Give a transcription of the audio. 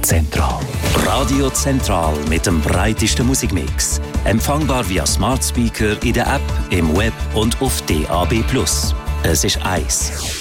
Zentral. Radio Zentral mit dem breitesten Musikmix. Empfangbar via Smart Speaker in der App, im Web und auf DAB+. Es ist 1.